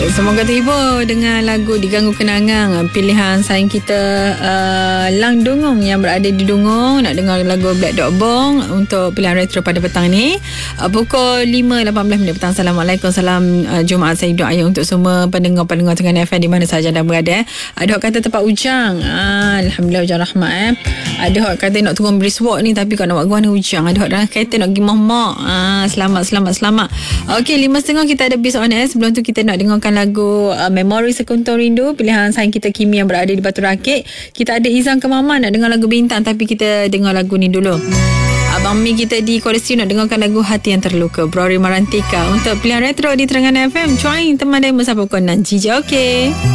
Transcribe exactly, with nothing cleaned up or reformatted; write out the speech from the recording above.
Semoga terhibur dengan lagu Diganggu Kenangan, pilihan sayang kita uh, Lang Dungong yang berada di Dungong. Nak dengar lagu Black Dog Bong untuk pilihan retro pada petang ni, uh, pukul lima lapan belas minit petang. Assalamualaikum, salam uh, Jumaat saya hidup ayah untuk semua pendengar-pendengar Tengah F M di mana sahaja anda berada. eh. Ada orang kata tempat ujang, ah, Alhamdulillah hujan rahmat. eh. Ada orang kata nak turun Briswalk ni, tapi kalau nak buat gua ni ujang. Ada orang kata nak pergi mak-mak. ah, Selamat, selamat, selamat. Okey, lima setengah kita ada Bis on Air. Sebelum tu kita nak dengarkan lagu uh, Memori Sekuntum Rindu, pilihan sayang kita Kimi yang berada di Batu Rakit. Kita ada Izan Kemaman nak dengar lagu Bintang, tapi kita dengar lagu ni dulu. Abang Mi kita di Kuala Lumpur nak dengarkan lagu Hati Yang Terluka, Brori Marantika. Untuk pilihan retro di Terengganu F M, join teman dia bersama pukul enam. Jija, okey.